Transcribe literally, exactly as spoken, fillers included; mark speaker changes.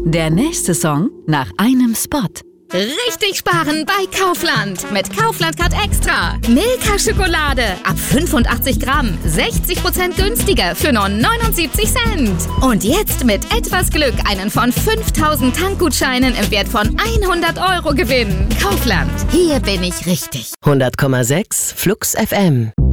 Speaker 1: Der nächste Song nach einem Spot.
Speaker 2: Richtig sparen bei Kaufland. Mit Kaufland Card Extra. Milka-Schokolade ab fünfundachtzig Gramm. sechzig Prozent günstiger für nur neunundsiebzig Cent. Und jetzt mit etwas Glück einen von fünftausend Tankgutscheinen im Wert von hundert Euro gewinnen. Kaufland. Hier bin ich richtig.
Speaker 3: hundert Komma sechs Flux F M.